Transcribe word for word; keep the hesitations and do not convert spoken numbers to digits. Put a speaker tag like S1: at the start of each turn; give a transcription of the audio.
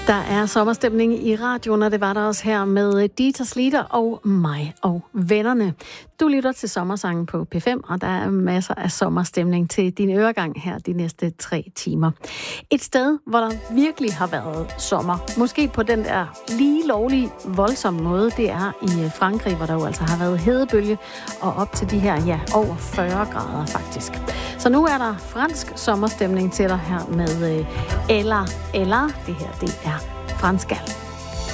S1: Der er sommerstemning i radioen, og det var der også her med Dieter Sliter og mig og vennerne. Du lytter til Sommersangen på P fem, og der er masser af sommerstemning til din øregang her de næste tre timer. Et sted, hvor der virkelig har været sommer, måske på den der lige lovlige, voldsomme måde, det er i Frankrig, hvor der jo altså har været hedebølge, og op til de her, ja, over fyrre grader faktisk. Så nu er der fransk sommerstemning til dig her med Eller, Eller, det her, det er fransk.